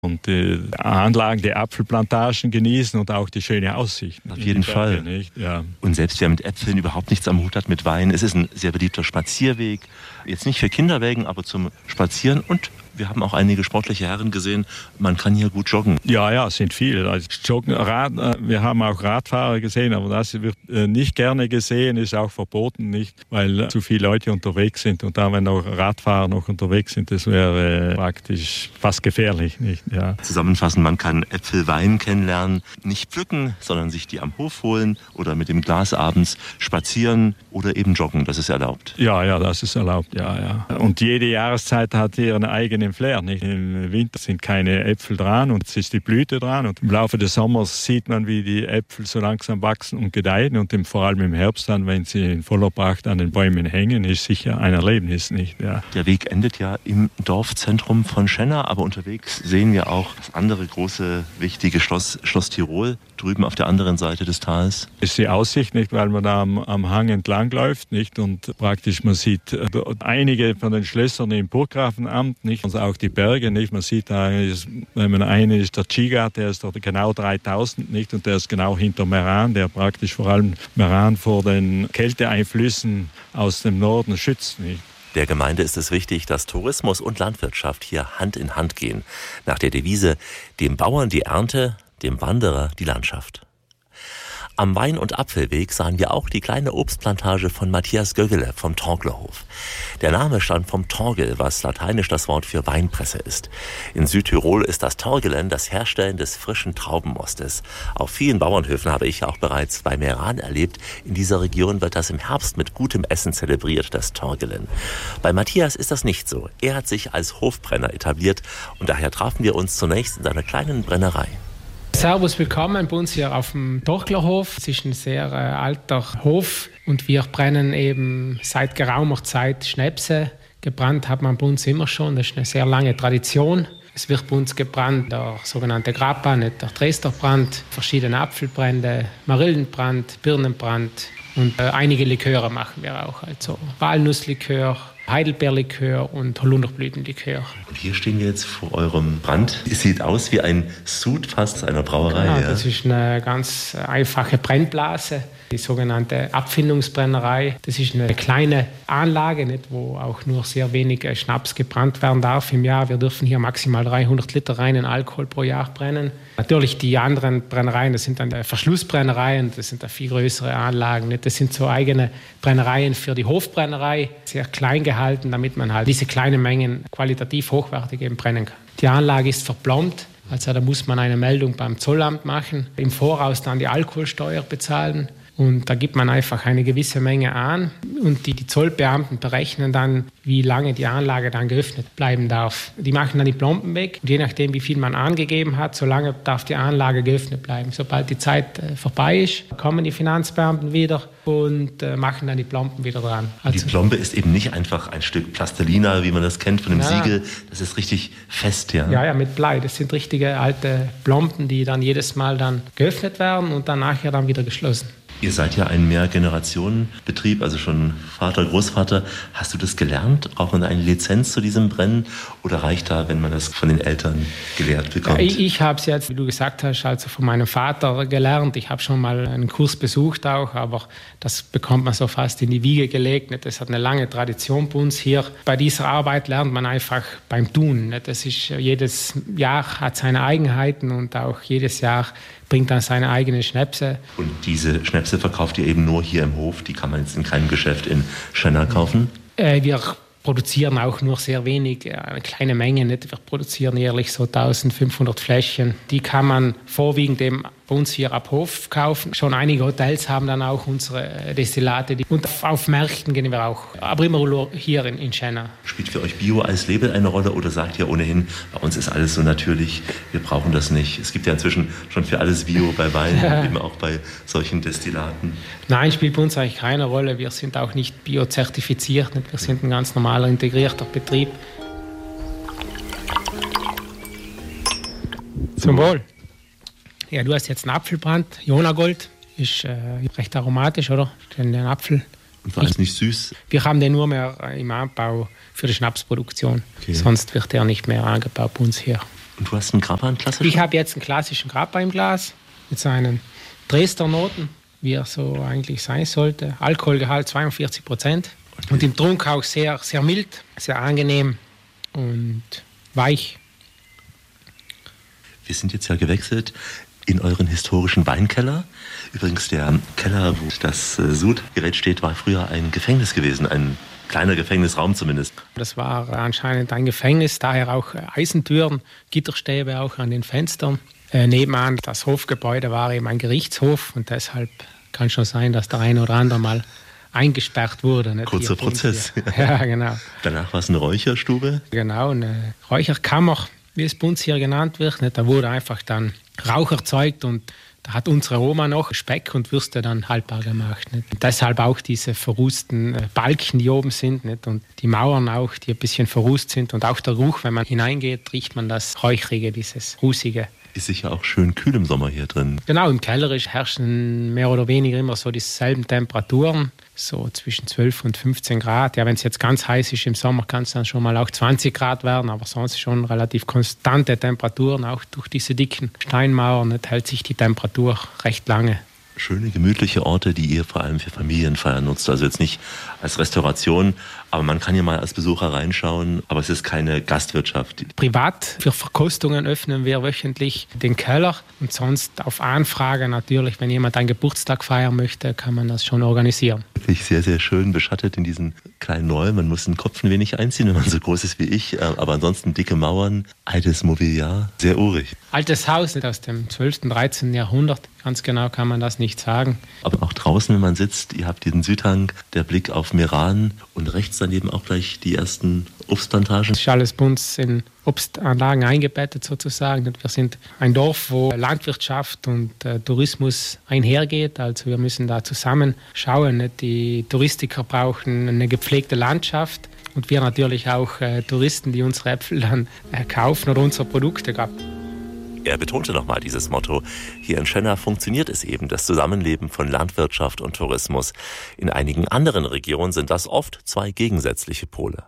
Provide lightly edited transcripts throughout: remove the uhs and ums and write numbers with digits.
und die Anlagen, die Apfelplantagen genießen und auch die schöne Aussicht. Auf jeden Fall. Nicht? Ja. Und selbst wer mit Äpfeln überhaupt nichts am Hut hat, mit Wein, es ist ein sehr beliebter Spazierweg. Jetzt nicht für Kinderwägen, aber zum Spazieren. Und wir haben auch einige sportliche Herren gesehen, man kann hier gut joggen. Ja, es sind viele. Also Joggen, wir haben auch Radfahrer gesehen, aber das wird nicht gerne gesehen, ist auch verboten, nicht, weil zu viele Leute unterwegs sind. Und da, wenn auch Radfahrer noch unterwegs sind, das wäre praktisch fast gefährlich, nicht? Ja. Zusammenfassend, man kann Äpfelwein kennenlernen, nicht pflücken, sondern sich die am Hof holen oder mit dem Glas abends spazieren oder eben joggen, das ist erlaubt. Ja, das ist erlaubt, ja. Und jede Jahreszeit hat ihren eigenen Flair, nicht? Im Winter sind keine Äpfel dran und es ist die Blüte dran und im Laufe des Sommers sieht man, wie die Äpfel so langsam wachsen und gedeihen und vor allem im Herbst dann, wenn sie in voller Pracht an den Bäumen hängen, ist sicher ein Erlebnis, nicht? Ja. Der Weg endet ja im Dorfzentrum von Schenna, aber unterwegs sehen wir auch das andere große, wichtige Schloss Tirol, drüben auf der anderen Seite des Tals. Ist die Aussicht, nicht, weil man da am Hang entlang läuft, nicht, und praktisch man sieht einige von den Schlössern im Burggrafenamt, nicht, und auch die Berge, nicht, man sieht da, wenn man eine ist der Chigat, der ist dort genau 3000, nicht, und der ist genau hinter Meran, der praktisch vor allem Meran vor den Kälteeinflüssen aus dem Norden schützt, nicht. Der Gemeinde ist es wichtig, dass Tourismus und Landwirtschaft hier Hand in Hand gehen. Nach der Devise, dem Bauern die Ernte, dem Wanderer die Landschaft. Am Wein- und Apfelweg sahen wir auch die kleine Obstplantage von Matthias Göggele vom Torglerhof. Der Name stammt vom Torgel, was lateinisch das Wort für Weinpresse ist. In Südtirol ist das Torgelen das Herstellen des frischen Traubenmostes. Auf vielen Bauernhöfen habe ich auch bereits bei Meran erlebt. In dieser Region wird das im Herbst mit gutem Essen zelebriert, das Torgelen. Bei Matthias ist das nicht so. Er hat sich als Hofbrenner etabliert und daher trafen wir uns zunächst in seiner kleinen Brennerei. Servus, willkommen bei uns hier auf dem Torglerhof. Es ist ein sehr alter Hof und wir brennen eben seit geraumer Zeit Schnäpse. Gebrannt hat man bei uns immer schon, das ist eine sehr lange Tradition. Es wird bei uns gebrannt, der sogenannte Grappa, nicht der Dresderbrand, verschiedene Apfelbrände, Marillenbrand, Birnenbrand und einige Liköre machen wir auch, also Walnusslikör, Heidelbeerlikör und Holunderblütenlikör. Und hier stehen wir jetzt vor eurem Brand. Es sieht aus wie ein Sud fast einer Brauerei. Genau, ja? Das ist eine ganz einfache Brennblase, die sogenannte Abfindungsbrennerei. Das ist eine kleine Anlage, nicht, wo auch nur sehr wenig Schnaps gebrannt werden darf im Jahr. Wir dürfen hier maximal 300 Liter reinen Alkohol pro Jahr brennen. Natürlich die anderen Brennereien, das sind dann Verschlussbrennereien, das sind da viel größere Anlagen. Nicht? Das sind so eigene Brennereien für die Hofbrennerei, sehr klein gehalten, damit man halt diese kleinen Mengen qualitativ hochwertig eben brennen kann. Die Anlage ist verplombt, also da muss man eine Meldung beim Zollamt machen, im Voraus dann die Alkoholsteuer bezahlen. Und da gibt man einfach eine gewisse Menge an und die Zollbeamten berechnen dann, wie lange die Anlage dann geöffnet bleiben darf. Die machen dann die Plomben weg und je nachdem, wie viel man angegeben hat, so lange darf die Anlage geöffnet bleiben. Sobald die Zeit vorbei ist, kommen die Finanzbeamten wieder und machen dann die Plomben wieder dran. Also die Plombe ist eben nicht einfach ein Stück Plastilina, wie man das kennt von dem Siegel. Das ist richtig fest, ja? Ja, mit Blei. Das sind richtige alte Plomben, die dann jedes Mal dann geöffnet werden und dann nachher dann wieder geschlossen. Ihr seid ja ein Mehrgenerationenbetrieb, also schon Vater, Großvater. Hast du das gelernt? Braucht man eine Lizenz zu diesem Brennen oder reicht da, wenn man das von den Eltern gelehrt bekommt? Ich habe es jetzt, wie du gesagt hast, also von meinem Vater gelernt. Ich habe schon mal einen Kurs besucht auch, aber das bekommt man so fast in die Wiege gelegt. Das hat eine lange Tradition bei uns hier. Bei dieser Arbeit lernt man einfach beim Tun. Das ist, jedes Jahr hat seine Eigenheiten und auch jedes Jahr bringt dann seine eigenen Schnäpse. Und diese Schnäpse verkauft ihr eben nur hier im Hof? Die kann man jetzt in keinem Geschäft in Schenna kaufen? Wir produzieren auch nur sehr wenig, eine kleine Menge. Nicht? Wir produzieren jährlich so 1500 Fläschchen. Die kann man vorwiegend eben bei uns hier ab Hof kaufen. Schon einige Hotels haben dann auch unsere Destillate. Und auf Märkten gehen wir auch, aber immer nur hier in Schenna. Spielt für euch Bio als Label eine Rolle oder sagt ihr ohnehin, bei uns ist alles so natürlich, wir brauchen das nicht? Es gibt ja inzwischen schon für alles Bio bei Wein und eben auch bei solchen Destillaten. Nein, spielt bei uns eigentlich keine Rolle. Wir sind auch nicht biozertifiziert. Wir sind ein ganz normaler, integrierter Betrieb. Zum Wohl. Ja, du hast jetzt einen Apfelbrand, Jonagold, ist recht aromatisch, oder? Den Apfel. Und vor allem nicht süß. Wir haben den nur mehr im Anbau für die Schnapsproduktion. Okay. Sonst wird der nicht mehr angebaut bei uns hier. Und du hast einen Grappa, einen klassischen? Ich habe jetzt einen klassischen Grappa im Glas mit seinen Dresdner Noten, wie er so eigentlich sein sollte. Alkoholgehalt 42%. Und im Trunk auch sehr, sehr mild, sehr angenehm und weich. Wir sind jetzt ja gewechselt in euren historischen Weinkeller. Übrigens, der Keller, wo das Sudgerät steht, war früher ein Gefängnis gewesen, ein kleiner Gefängnisraum zumindest. Das war anscheinend ein Gefängnis, daher auch Eisentüren, Gitterstäbe auch an den Fenstern. Nebenan das Hofgebäude war eben ein Gerichtshof und deshalb kann schon sein, dass der eine oder andere mal eingesperrt wurde. Nicht? Kurzer Prozess. Ja, genau. Danach war es eine Räucherstube? Genau, eine Räucherkammer, wie es bei uns hier genannt wird. Nicht? Da wurde einfach dann Rauch erzeugt und da hat unsere Oma noch Speck und Würste dann haltbar gemacht. Nicht? Und deshalb auch diese verrußten Balken, die oben sind, nicht? Und die Mauern auch, die ein bisschen verrußt sind. Und auch der Geruch, wenn man hineingeht, riecht man das Räuchrige, dieses Rußige. Ist sicher auch schön kühl im Sommer hier drin. Genau, im Keller herrschen mehr oder weniger immer so dieselben Temperaturen, so zwischen 12 und 15 Grad. Ja, wenn es jetzt ganz heiß ist im Sommer, kann es dann schon mal auch 20 Grad werden, aber sonst schon relativ konstante Temperaturen, auch durch diese dicken Steinmauern hält sich die Temperatur recht lange. Schöne, gemütliche Orte, die ihr vor allem für Familienfeiern nutzt. Also jetzt nicht als Restauration, aber man kann hier mal als Besucher reinschauen, aber es ist keine Gastwirtschaft. Privat für Verkostungen öffnen wir wöchentlich den Keller und sonst auf Anfrage natürlich, wenn jemand einen Geburtstag feiern möchte, kann man das schon organisieren. Wirklich sehr, sehr schön beschattet in diesen kleinen Räumen. Man muss den Kopf ein wenig einziehen, wenn man so groß ist wie ich, aber ansonsten dicke Mauern, altes Mobiliar, sehr urig. Altes Haus aus dem 12., 13. Jahrhundert, ganz genau kann man das nicht sagen. Aber auch draußen, wenn man sitzt, ihr habt diesen Südhang, der Blick auf Meran und rechts daneben auch gleich die ersten Obstplantagen. Das ist alles bei uns in Obstanlagen eingebettet sozusagen. Wir sind ein Dorf, wo Landwirtschaft und Tourismus einhergeht. Also wir müssen da zusammen schauen. Die Touristiker brauchen eine gepflegte Landschaft und wir natürlich auch Touristen, die unsere Äpfel dann kaufen oder unsere Produkte kaufen. Er betonte nochmal dieses Motto. Hier in Schenna funktioniert es eben, das Zusammenleben von Landwirtschaft und Tourismus. In einigen anderen Regionen sind das oft zwei gegensätzliche Pole.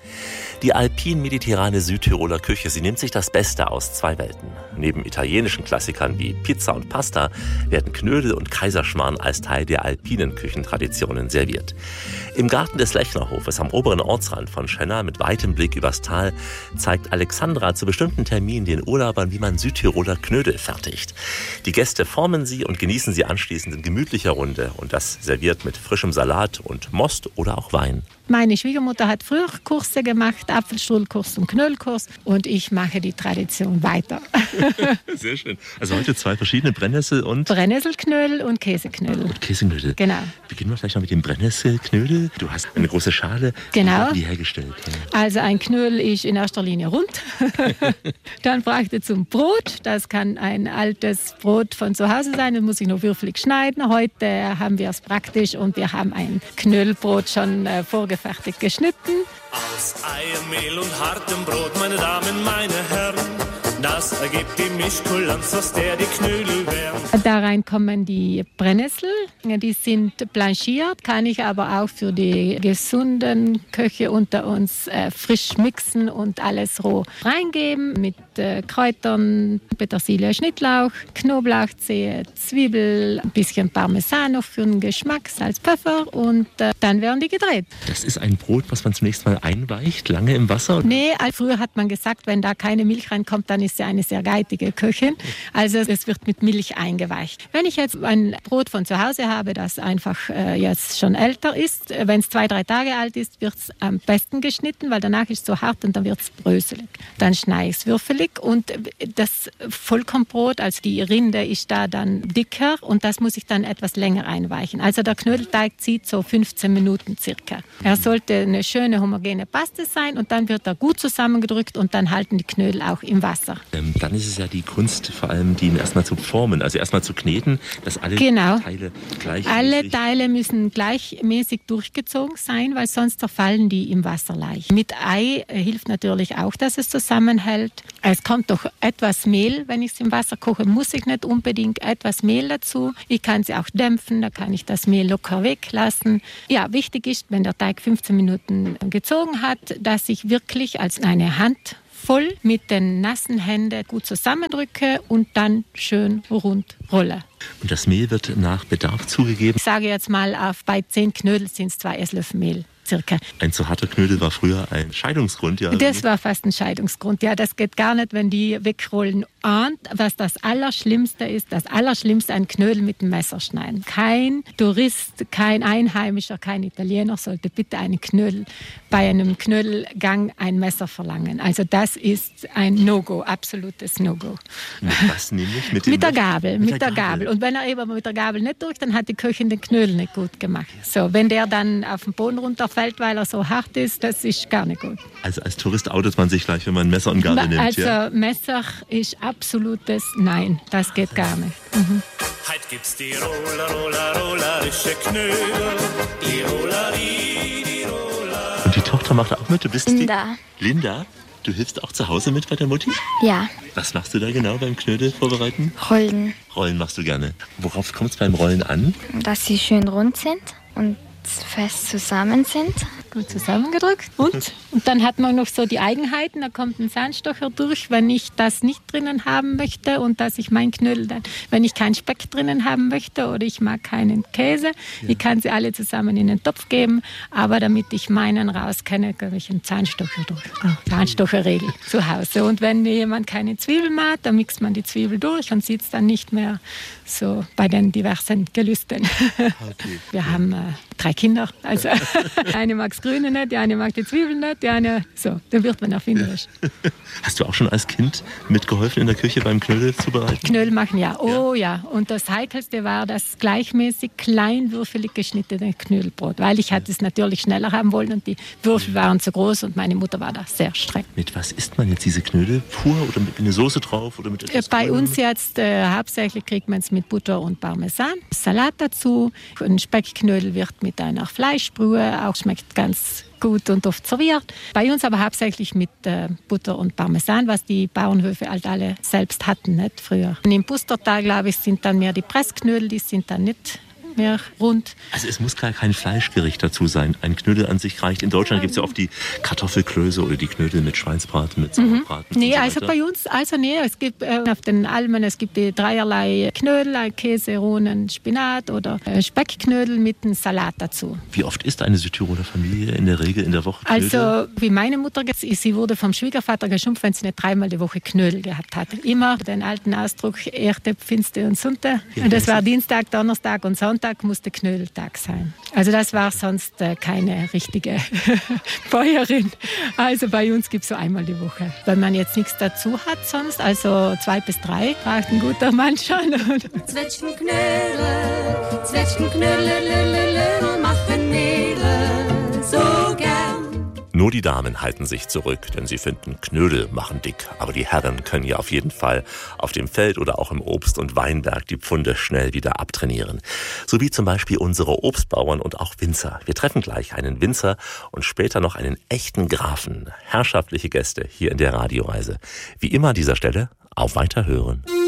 Die alpin-mediterrane Südtiroler Küche, sie nimmt sich das Beste aus zwei Welten. Neben italienischen Klassikern wie Pizza und Pasta werden Knödel und Kaiserschmarrn als Teil der alpinen Küchentraditionen serviert. Im Garten des Lechnerhofes am oberen Ortsrand von Schenna mit weitem Blick übers Tal zeigt Alexandra zu bestimmten Terminen den Urlaubern, wie man Südtiroler Knödel fertigt. Die Gäste formen sie und genießen sie anschließend in gemütlicher Runde und das serviert mit frischem Salat und Most oder auch Wein. Meine Schwiegermutter hat früher Kurse gemacht, Apfelstrudelkurs und Knödelkurs und ich mache die Tradition weiter. Sehr schön. Also heute zwei verschiedene Brennnessel und... Brennnesselknödel und Käseknödel. Und Käseknödel. Genau. Beginnen wir vielleicht noch mit dem Brennnesselknödel. Du hast eine große Schale. Genau. Wie werden die hergestellt? Ja. Also ein Knödel ist in erster Linie rund. Dann braucht ihr zum Brot. Das kann ein altes Brot von zu Hause sein. Das muss ich noch würfelig schneiden. Heute haben wir es praktisch und wir haben ein Knödelbrot schon vorgefertigt geschnitten. Aus Eiermehl und hartem Brot, meine Damen, meine Herren, das ergibt die Mischkulanz, aus der die Knödel werden. Da rein kommen die Brennnessel, die sind blanchiert, kann ich aber auch für die gesunden Köche unter uns frisch mixen und alles roh reingeben mit Kräutern, Petersilie, Schnittlauch, Knoblauchzehe, Zwiebel, ein bisschen Parmesan noch für den Geschmack, Salz, Pfeffer und dann werden die gedreht. Das ist ein Brot, was man zunächst mal einweicht, lange im Wasser? Nee, früher hat man gesagt, wenn da keine Milch reinkommt, dann ist sie eine sehr geitige Köchin. Also es wird mit Milch eingeweicht. Wenn ich jetzt ein Brot von zu Hause habe, das einfach jetzt schon älter ist, wenn es 2-3 Tage alt ist, wird es am besten geschnitten, weil danach ist es so hart und dann wird es bröselig. Dann schneide ich es würfelig und das Vollkornbrot, also die Rinde, ist da dann dicker und das muss ich dann etwas länger einweichen. Also der Knödelteig zieht so 15 Minuten circa. Er sollte eine schöne homogene Paste sein und dann wird er gut zusammengedrückt und dann halten die Knödel auch im Wasser. Dann ist es ja die Kunst, vor allem die erstmal zu formen, also erstmal zu kneten, dass alle Teile gleich sind. Alle Teile müssen gleichmäßig durchgezogen sein, weil sonst zerfallen die im Wasser leicht. Mit Ei hilft natürlich auch, dass es zusammenhält. Es kommt doch etwas Mehl, wenn ich es im Wasser koche, muss ich nicht unbedingt etwas Mehl dazu. Ich kann sie auch dämpfen, da kann ich das Mehl locker weglassen. Ja, wichtig ist, wenn der Teig 15 Minuten gezogen hat, dass ich wirklich als eine Hand voll mit den nassen Händen gut zusammendrücke und dann schön rund rolle. Und das Mehl wird nach Bedarf zugegeben? Ich sage jetzt mal, bei 10 Knödel sind es 2 Esslöffel Mehl. Circa. Ein zu harter Knödel war früher ein Scheidungsgrund, ja? Das war fast ein Scheidungsgrund. Ja, das geht gar nicht, wenn die wegrollen. Und was das Allerschlimmste ist, ein Knödel mit dem Messer schneiden. Kein Tourist, kein Einheimischer, kein Italiener sollte bitte bei einem Knödelgang ein Messer verlangen. Also das ist ein No-Go, absolutes No-Go. Mit was nämlich? Mit der Gabel. Und wenn er eben mit der Gabel nicht durch, dann hat die Köchin den Knödel nicht gut gemacht. So, wenn der dann auf den Boden runterfällt, weil er so hart ist, das ist gar nicht gut. Also als Tourist outet man sich gleich, wenn man Messer und Gabel nimmt, also, ja? Messer ist absolutes Nein, das geht gar nicht. Heit gibt's die rollerische Knödel, die Roller. Und die Tochter macht auch mit, du bist Linda. Linda, du hilfst auch zu Hause mit bei der Mutti? Ja. Was machst du da genau beim Knödel vorbereiten? Rollen. Rollen machst du gerne. Worauf kommt es beim Rollen an? Dass sie schön rund sind und fest zusammen sind. Gut zusammengedrückt. Und dann hat man noch so die Eigenheiten, da kommt ein Zahnstocher durch, wenn ich das nicht drinnen haben möchte und dass ich mein Knödel dann, wenn ich keinen Speck drinnen haben möchte oder ich mag keinen Käse, ich kann sie alle zusammen in den Topf geben, aber damit ich meinen rauskenne, gebe ich einen Zahnstocher durch. Zahnstocherregel zu Hause. Und wenn jemand keine Zwiebel mag, dann mixt man die Zwiebel durch und sieht es dann nicht mehr so bei den diversen Gelüsten. Okay. Wir haben 3 Kinder, also eine mag das Grüne nicht, die eine mag die Zwiebeln nicht, die eine, so, dann wird man erfinderisch. Hast du auch schon als Kind mitgeholfen in der Küche beim Knödel zubereiten? Knödel machen, ja. Oh ja. Und das Heikelste war das gleichmäßig kleinwürfelig geschnittene Knödelbrot, weil ich hatte es natürlich schneller haben wollen und die Würfel waren zu groß und meine Mutter war da sehr streng. Mit was isst man jetzt diese Knödel? Pur oder mit einer Soße drauf? Oder mit etwas Bei Grünem? uns jetzt hauptsächlich kriegt man es mit Butter und Parmesan, Salat dazu. Ein Speckknödel wird mit einer Fleischbrühe, auch schmeckt ganz gut und oft serviert. Bei uns aber hauptsächlich mit Butter und Parmesan, was die Bauernhöfe halt alle selbst hatten, nicht früher. Und im Pustertal, glaube ich, sind dann mehr die Pressknödel, die sind dann nicht mehr rund. Also es muss gar kein Fleischgericht dazu sein. Ein Knödel an sich reicht. In Deutschland gibt es ja oft die Kartoffelklöße oder die Knödel mit Schweinsbraten, mit Sauerbraten. Nee, und so also weiter. bei uns, es gibt auf den Almen, es gibt die dreierlei Knödel, Käse, Rohnen, Spinat oder Speckknödel mit einem Salat dazu. Wie oft isst eine Südtiroler Familie in der Regel in der Woche Knödel? Also wie meine Mutter, sie wurde vom Schwiegervater geschimpft, wenn sie nicht 3-mal die Woche Knödel gehabt hat. Immer den alten Ausdruck, Erde, Finste und Sunte. Ja, und das war Dienstag, Donnerstag und Sonntag musste Knödeltag sein. Also das war sonst keine richtige Bäuerin. Also bei uns gibt es so einmal die Woche. Wenn man jetzt nichts dazu hat sonst, also 2 bis 3, braucht ein guter Mann schon. Zwetschgenknödel, machen Mädel so gern. Nur die Damen halten sich zurück, denn sie finden, Knödel machen dick. Aber die Herren können ja auf jeden Fall auf dem Feld oder auch im Obst- und Weinberg die Pfunde schnell wieder abtrainieren. So wie zum Beispiel unsere Obstbauern und auch Winzer. Wir treffen gleich einen Winzer und später noch einen echten Grafen. Herrschaftliche Gäste hier in der Radioreise. Wie immer an dieser Stelle, auf Weiterhören.